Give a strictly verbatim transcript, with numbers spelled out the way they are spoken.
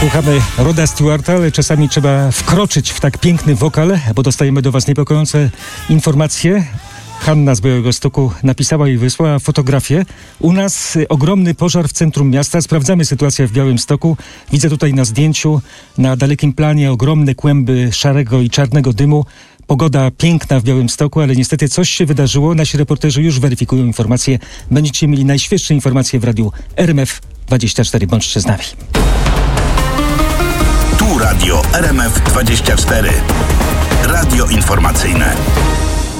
Słuchamy Roda Stewarta, ale czasami trzeba wkroczyć w tak piękny wokal, bo dostajemy do Was niepokojące informacje. Hanna z Białegostoku napisała i wysłała fotografię. U nas ogromny pożar w centrum miasta. Sprawdzamy sytuację w Białymstoku. Widzę tutaj na zdjęciu, na dalekim planie ogromne kłęby szarego i czarnego dymu. Pogoda piękna w Białymstoku, ale niestety coś się wydarzyło. Nasi reporterzy już weryfikują informacje. Będziecie mieli najświeższe informacje w radiu R M F dwadzieścia cztery. Bądźcie z nami. Tu radio R M F dwadzieścia cztery. Radio informacyjne.